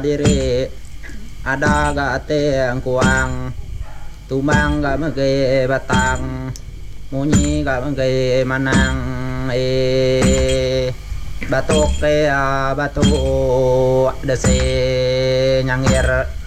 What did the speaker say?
diri ada gate ang kuang tumang ga mage batang munyi ga mage manang batok ke batu dese nyangir